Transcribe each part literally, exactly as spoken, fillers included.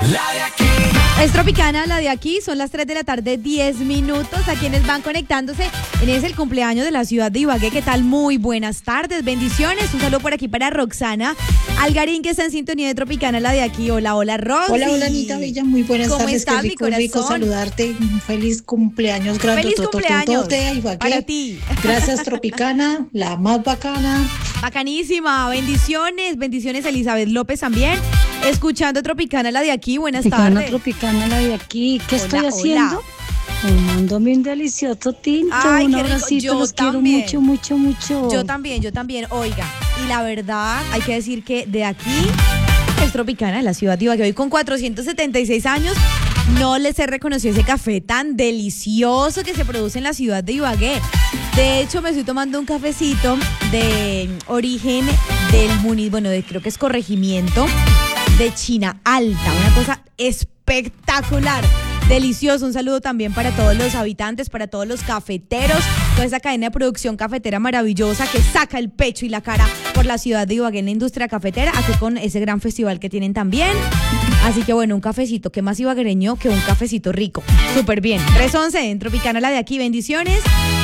La de aquí. Es Tropicana, la de aquí, son las tres de la tarde, diez minutos. A quienes van conectándose, en es el cumpleaños de la ciudad de Ibagué. ¿Qué tal? Muy buenas tardes, bendiciones. Un saludo por aquí para Roxana Algarín, que está en sintonía de Tropicana, la de aquí. Hola, hola, Roxy. Hola, hola, Anita Bella, muy buenas ¿Cómo tardes. estás, Qué rico, mi corazón? rico saludarte. Un feliz cumpleaños, grande. Feliz cumpleaños Ibagué. para ti. Gracias, Tropicana, la más bacana. Bacanísima, bendiciones, bendiciones Elizabeth López también, escuchando Tropicana, la de aquí, buenas Tropicana, tardes. Tropicana, la de aquí, ¿qué Hola, estoy hola. haciendo? Tomándome un delicioso tinto, Ay, un qué rico. abracito, Yo los también. quiero mucho, mucho, mucho. Yo también, yo también, oiga, y la verdad, hay que decir que de aquí es Tropicana, la ciudad de Ibagué, hoy con cuatrocientos setenta y seis años, no les he reconocido ese café tan delicioso que se produce en la ciudad de Ibagué. De hecho, me estoy tomando un cafecito de origen del municipio, bueno, de, creo que es corregimiento de China Alta, una cosa espectacular. Delicioso, un saludo también para todos los habitantes, para todos los cafeteros, toda esa cadena de producción cafetera maravillosa que saca el pecho y la cara por la ciudad de Ibagué en la industria cafetera, aquí con ese gran festival que tienen también. Así que bueno, un cafecito, ¿qué más ibaguereño que un cafecito rico? Súper bien. tres once en Tropicana, la de aquí, bendiciones.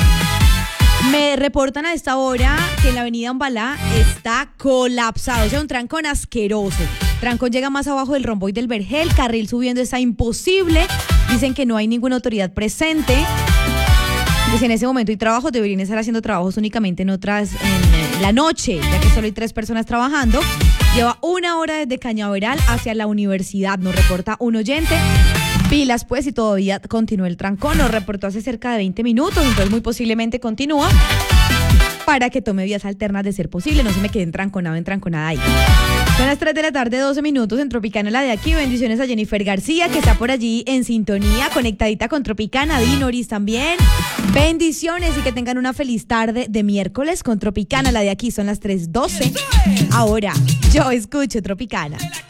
Me reportan a esta hora que en la avenida Ambalá está colapsado, o sea, un trancón asqueroso. Trancón llega más abajo del Romboy del Vergel, carril subiendo está imposible. Dicen que no hay ninguna autoridad presente. Pues en ese momento hay trabajos, deberían estar haciendo trabajos únicamente en otras, en la noche, ya que solo hay tres personas trabajando. Lleva una hora desde Cañaveral hacia la universidad, nos reporta un oyente. Pilas pues, y todavía continúa el trancón, nos reportó hace cerca de veinte minutos, entonces muy posiblemente continúa para que tome vías alternas de ser posible, no se me quede entranconado, entranconada ahí. Son las tres de la tarde, doce minutos en Tropicana, la de aquí. Bendiciones a Jennifer García, que está por allí en sintonía, conectadita con Tropicana, Dinoris también. Bendiciones y que tengan una feliz tarde de miércoles con Tropicana, la de aquí. Son las tres doce. Ahora, yo escucho Tropicana.